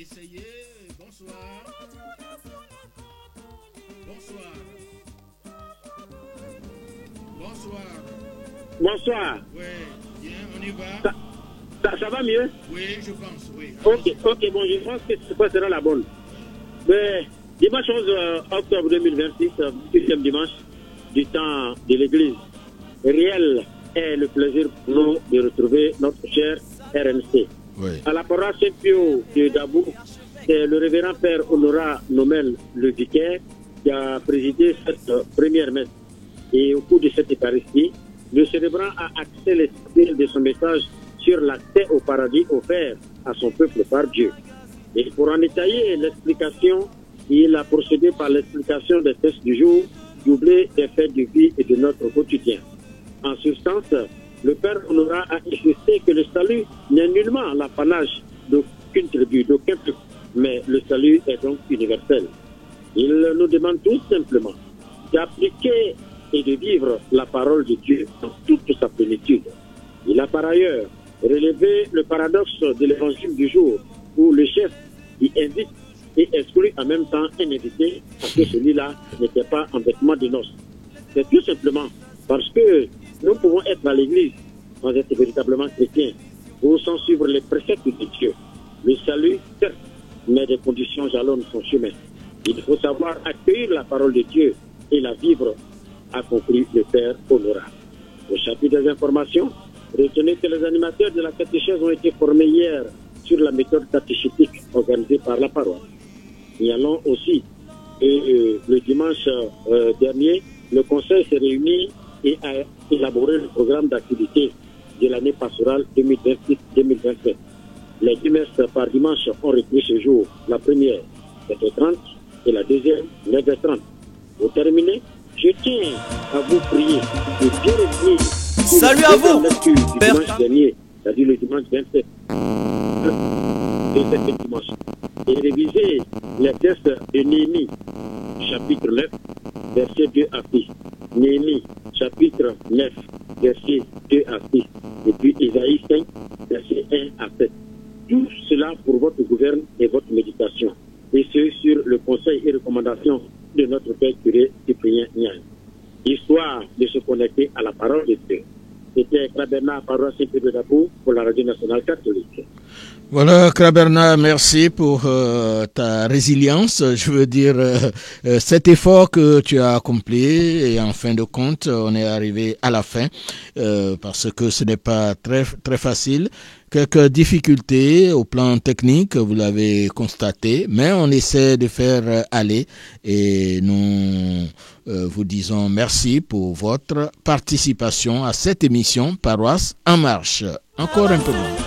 essayer. Bonsoir. Bonsoir. Bonsoir. Bonsoir. Oui, bien, on y va. Ça va mieux? Oui, je pense, oui. Ok, bon, je pense que ce sera la bonne. Mais dimanche 11 octobre 2026, 8e dimanche du temps de l'église. Réel est le plaisir pour nous de retrouver notre cher RMC. Oui. À la paroisse Saint-Pio de Dabou, c'est le révérend Père Honorat Nomel, le vicaire, qui a présidé cette première messe. Et au cours de cette Eucharistie, le célébrant a axé l'esprit de son message sur l'accès au paradis offert à son peuple par Dieu. Et pour en détailler l'explication, il a procédé par l'explication des textes du jour, doublés des faits de vie et de notre quotidien. En substance, le Père Honorat a insisté que le salut n'est nullement l'apanage d'aucune tribu, d'aucun peuple, mais le salut est donc universel. Il nous demande tout simplement d'appliquer et de vivre la parole de Dieu dans toute sa plénitude. Il a par ailleurs relevé le paradoxe de l'évangile du jour, où le chef y invite et exclut en même temps un invité parce que celui-là n'était pas en vêtements de noces. C'est tout simplement parce que nous pouvons être à l'église sans être véritablement chrétiens ou sans suivre les préceptes de Dieu. Le salut, certes, mais des conditions jalonnent son chemin. Il faut savoir accueillir la parole de Dieu et la vivre, a conclu le Père Honorat. Au chapitre des informations, retenez que les animateurs de la catéchèse ont été formés hier sur la méthode catéchétique organisée par la paroisse. Nous allons aussi, le dimanche dernier, le conseil s'est réuni et a élaboré le programme d'activité de l'année pastorale 2026-2027. Les 10 messes par dimanche ont repris ce jour. La première, 7h30, et la deuxième, 9h30. Pour terminer, je tiens à vous prier de bien revenir. Salut à vous, Père. Dimanche dernier, c'est-à-dire le dimanche 27 de cet dimanche, et réviser les textes de Néhémie, chapitre 9, verset 2 à 6. Néhémie, chapitre 9, verset 2 à 6. Et puis Isaïe 5, verset 1 à 7. Tout cela pour votre gouverne et votre méditation. Et ce, sur le conseil et recommandation de notre Père curé Cyprien Niang. Histoire de se connecter à la parole de Dieu. C'était Kraberna, paroisse Saint-Pierre de Dabou, pour la Radio Nationale Catholique. Voilà, Kraberna, merci pour ta résilience. Je veux dire, cet effort que tu as accompli, et en fin de compte, on est arrivé à la fin, parce que ce n'est pas très, très facile. Quelques difficultés au plan technique, vous l'avez constaté, mais on essaie de faire aller, et nous vous disons merci pour votre participation à cette émission Paroisse en marche. Encore un peu moins.